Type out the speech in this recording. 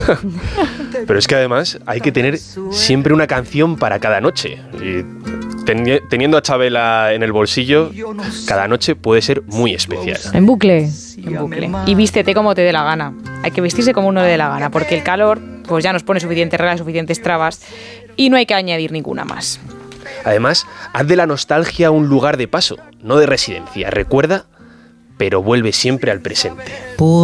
Pero es que además hay que tener siempre una canción para cada noche. Y teniendo a Chabela en el bolsillo, cada noche puede ser muy especial. En bucle. En bucle. Y vístete como te dé la gana. Hay que vestirse como uno le dé la gana, porque el calor pues ya nos pone suficientes reglas, suficientes trabas, y no hay que añadir ninguna más. Además, haz de la nostalgia un lugar de paso, no de residencia. Recuerda, pero vuelve siempre al presente.